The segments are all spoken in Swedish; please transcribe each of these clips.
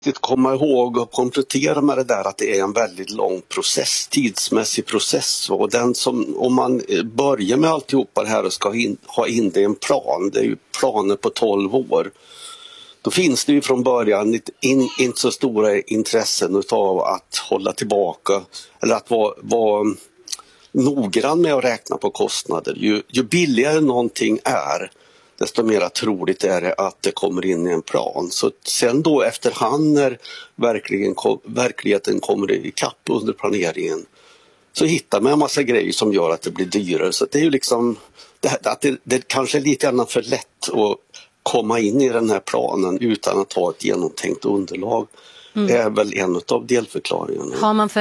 komma ihåg och komplettera med det där att det är en väldigt lång process, tidsmässig process. Och om man börjar med alltihopa det här och ska ha in det i en plan, det är ju planer på 12 år. Då finns det ju från början inte så stora intressen av att hålla tillbaka eller att vara noggrann med att räkna på kostnader. Ju billigare någonting är, desto mer troligt är det att det kommer in i en plan. Så sen då efterhand när verkligheten kommer i kapp under planeringen så hittar man en massa grejer som gör att det blir dyrare. Så det är ju liksom att det kanske är lite grann för lätt att komma in i den här planen utan att ha ett genomtänkt underlag. Det är väl en av delförklaringarna. Har man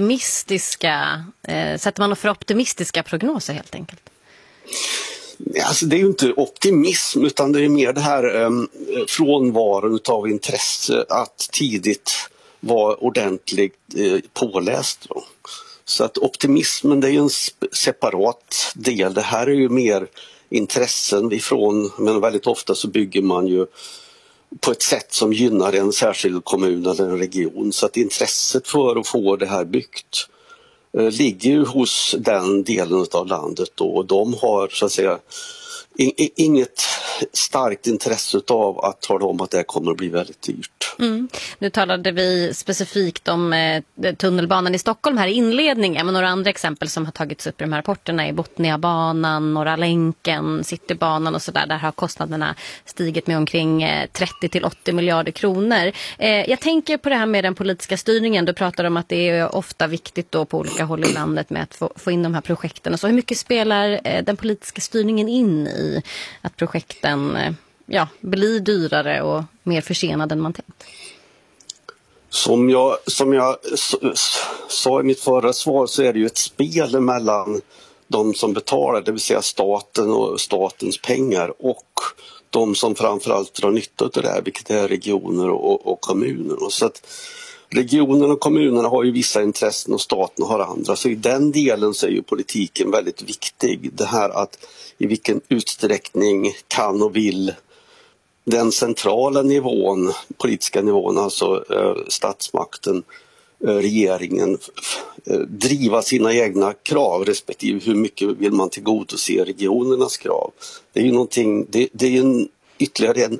sätter man för optimistiska prognoser helt enkelt? Alltså det är ju inte optimism utan det är mer det här frånvaron av intresse att tidigt vara ordentligt påläst. Då. Så att optimismen det är ju en separat del. Det här är ju mer intressen ifrån, men väldigt ofta så bygger man ju på ett sätt som gynnar en särskild kommun eller en region. Så att intresset för att få det här byggt ligger ju hos den delen av landet då, och de har så att säga inget starkt intresse av att tala om att det kommer att bli väldigt dyrt. Nu talade vi specifikt om tunnelbanan i Stockholm här i inledningen, men några andra exempel som har tagits upp i de här rapporterna är Botniabanan, Norra länken, Citybanan och sådär. Där har kostnaderna stigit med omkring 30-80 miljarder kronor. Jag tänker på det här med den politiska styrningen. Du pratar om att det är ofta viktigt då på olika håll i landet med att få in de här projekten. Så hur mycket spelar den politiska styrningen in i att projekten blir dyrare och mer försenade än man tänkt? Som jag sa i mitt förra svar så är det ju ett spel mellan de som betalar, det vill säga staten och statens pengar, och de som framförallt drar nytta av det här, vilket är regioner och kommuner. Och så att regionerna och kommunerna har ju vissa intressen och staten har andra. Så i den delen så är ju politiken väldigt viktig. Det här att i vilken utsträckning kan och vill den centrala nivån, politiska nivån, alltså statsmakten, regeringen, driva sina egna krav respektive hur mycket vill man tillgodose regionernas krav. Det är ju någonting, det är ytterligare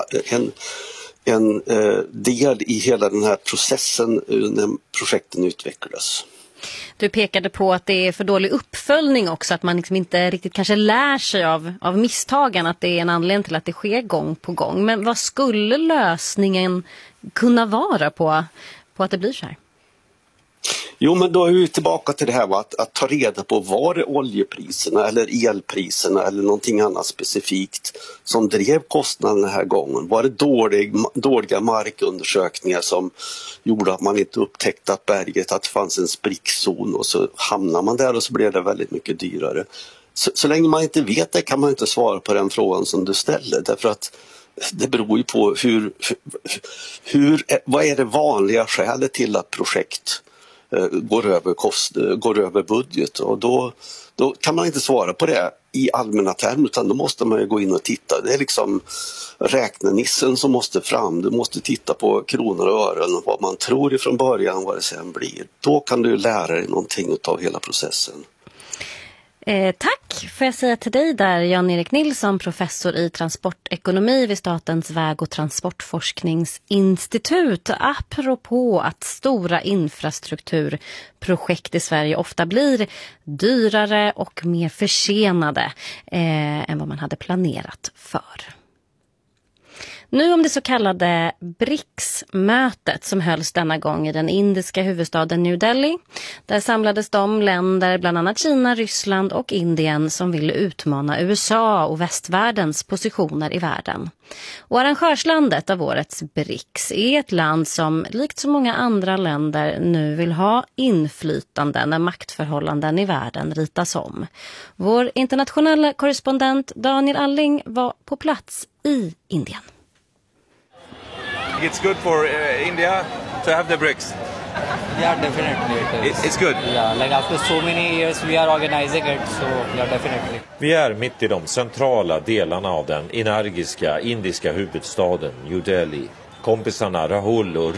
en del i hela den här processen när projekten utvecklas. Du pekade på att det är för dålig uppföljning också, att man liksom inte riktigt kanske lär sig av misstagen, att det är en anledning till att det sker gång på gång. Men vad skulle lösningen kunna vara på att det blir så här? Jo, men då är vi tillbaka till det här att ta reda på, var det oljepriserna eller elpriserna eller någonting annat specifikt som drev kostnaden den här gången? Var det dåliga markundersökningar som gjorde att man inte upptäckte att att det fanns en sprickzon, och så hamnar man där och så blev det väldigt mycket dyrare. Så länge man inte vet det kan man inte svara på den frågan som du ställer, därför att det beror ju på vad är det vanliga skälet till att projekt går över budget, och då kan man inte svara på det i allmänna termer, utan då måste man ju gå in och titta. Det är liksom räknenissen som måste fram. Du måste titta på kronor och ören, vad man tror ifrån början, vad det sen blir. Då kan du lära dig någonting av hela processen. Tack får jag säga till dig där, Jan-Erik Nilsson, professor i transportekonomi vid Statens väg- och transportforskningsinstitut. Apropå att stora infrastrukturprojekt i Sverige ofta blir dyrare och mer försenade än vad man hade planerat för. Nu om det så kallade BRICS-mötet som hölls denna gång i den indiska huvudstaden New Delhi. Där samlades de länder, bland annat Kina, Ryssland och Indien, som ville utmana USA och västvärldens positioner i världen. Och arrangörslandet av årets BRICS är ett land som, likt så många andra länder, nu vill ha inflytande när maktförhållanden i världen ritas om. Vår internationella korrespondent Daniel Alling var på plats i Indien. It's good for India to have the BRICS. Yeah, definitely it is. It's good. Yeah, like after so many years we are organizing it, so yeah, definitely. Vi är mitt i de centrala delarna av den energiska indiska huvudstaden New Delhi. kompisarna Rahul och